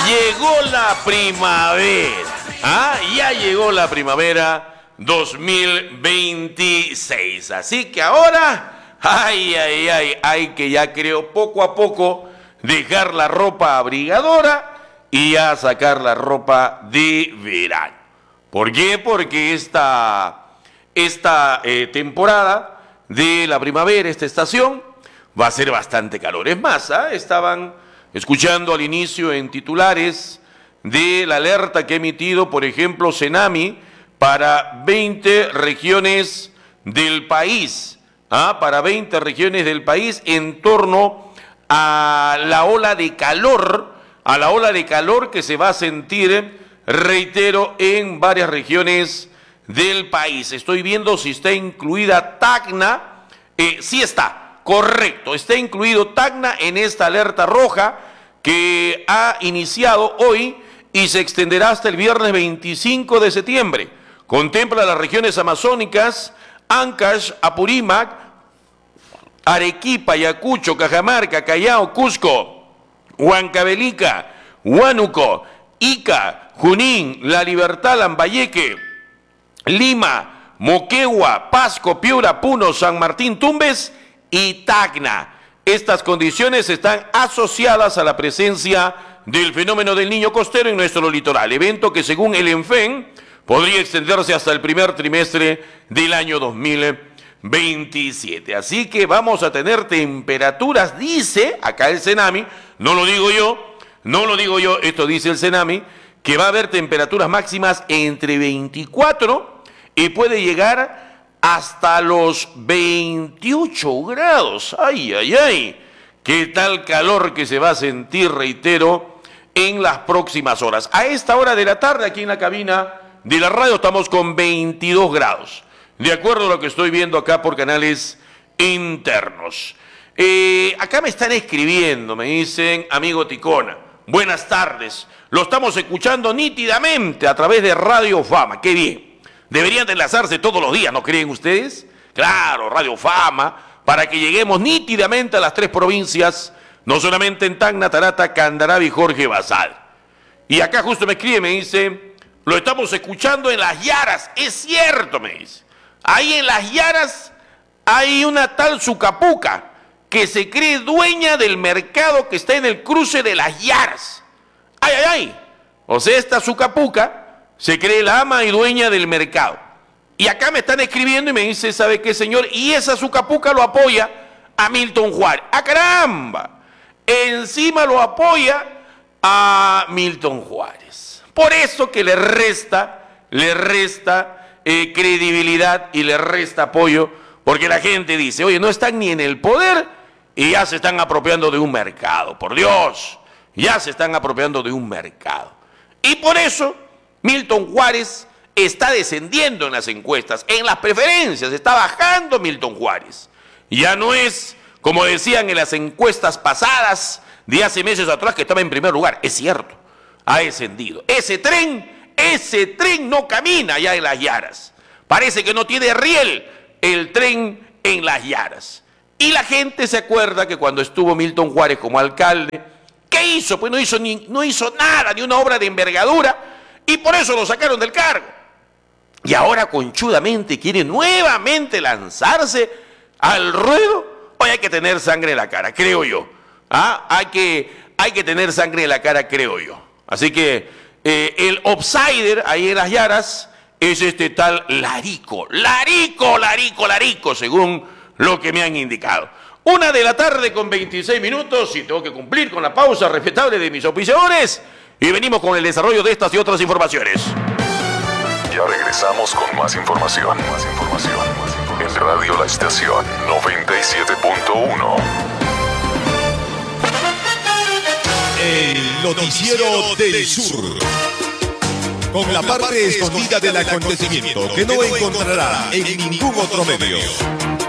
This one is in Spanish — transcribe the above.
llegó la primavera. Ya llegó la primavera 2026. Así que ahora, hay que ya creo poco a poco dejar la ropa abrigadora y ya sacar la ropa de verano. ¿Por qué? Porque esta temporada de la primavera, esta estación, va a ser bastante calor. Es más, estaban escuchando al inicio en titulares de la alerta que ha emitido, por ejemplo, Senami para 20 regiones del país, para 20 regiones del país en torno a la ola de calor, que se va a sentir, reitero, en varias regiones del país. Estoy viendo si está incluida Tacna. Sí está, correcto, está incluido Tacna en esta alerta roja que ha iniciado hoy y se extenderá hasta el viernes 25 de septiembre. Contempla las regiones amazónicas, Ancash, Apurímac, Arequipa, Ayacucho, Cajamarca, Callao, Cusco, Huancavelica, Huánuco, Ica, Junín, La Libertad, Lambayeque, Lima, Moquegua, Pasco, Piura, Puno, San Martín, Tumbes y Tacna. Estas condiciones están asociadas a la presencia del fenómeno del Niño Costero en nuestro litoral, evento que según el ENFEN podría extenderse hasta el primer trimestre del año 2027. Así que vamos a tener temperaturas, dice acá el Senami, no lo digo yo, esto dice el Senami, que va a haber temperaturas máximas entre 24 y puede llegar hasta los 28 grados. Qué tal calor que se va a sentir, reitero, en las próximas horas. A esta hora de la tarde, aquí en la cabina de la radio, estamos con 22 grados, de acuerdo a lo que estoy viendo acá por canales internos. Acá me están escribiendo, me dicen, amigo Ticona, buenas tardes, lo estamos escuchando nítidamente a través de Radio Fama, qué bien. Deberían de enlazarse todos los días, ¿no creen ustedes? Claro, Radio Fama, para que lleguemos nítidamente a las 3 provincias, no solamente en Tacna, Tarata, Candarave y Jorge Basal. Y acá justo me escribe, me dice, lo estamos escuchando en Las Yaras. Es cierto, me dice. Ahí en Las Yaras hay una tal Sucapuca que se cree dueña del mercado que está en el cruce de Las Yaras. O sea, esta Sucapuca se cree la ama y dueña del mercado. Y acá me están escribiendo y me dice, ¿sabe qué, señor? Y esa Sucapuca lo apoya a Milton Juárez. ¡Ah, caramba! Encima lo apoya a Milton Juárez. Por eso que le resta credibilidad y le resta apoyo, porque la gente dice, oye, no están ni en el poder y ya se están apropiando de un mercado. Por Dios, ya se están apropiando de un mercado. Y por eso Milton Juárez está descendiendo en las encuestas, en las preferencias, está bajando Milton Juárez. Ya no es, como decían en las encuestas pasadas de hace meses atrás, que estaba en primer lugar. Es cierto, ha descendido. Ese tren no camina ya en Las Yaras. Parece que no tiene riel el tren en Las Yaras. Y la gente se acuerda que cuando estuvo Milton Juárez como alcalde, ¿qué hizo? Pues no hizo nada, ni una obra de envergadura, y por eso lo sacaron del cargo. Y ahora conchudamente quiere nuevamente lanzarse al ruedo. Hoy hay que tener sangre en la cara, creo yo. Hay que tener sangre en la cara, creo yo. Así que el outsider ahí en Las Yaras es este tal Larico, según lo que me han indicado. 1:00 con 26 minutos y tengo que cumplir con la pausa respetable de mis auspiciadores. Y venimos con el desarrollo de estas y otras informaciones. Ya regresamos con más información. En Radio La Estación 97.1. El noticiero del sur. Con la parte escondida del acontecimiento que no encontrará en ningún otro medio.